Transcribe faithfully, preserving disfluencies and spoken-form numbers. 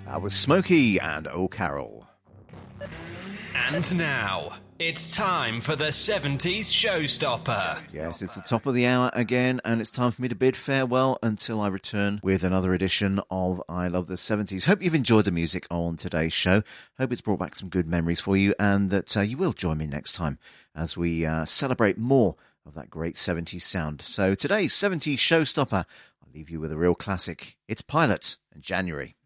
That was Smokey and Oh Carol. And now, it's time for the seventies Showstopper. Yes, it's the top of the hour again, and it's time for me to bid farewell until I return with another edition of I Love the seventies. Hope you've enjoyed the music on today's show. Hope it's brought back some good memories for you, and that uh, you will join me next time as we uh, celebrate more of that great seventies sound. So today's seventies Showstopper, I'll leave you with a real classic. It's Pilot and January.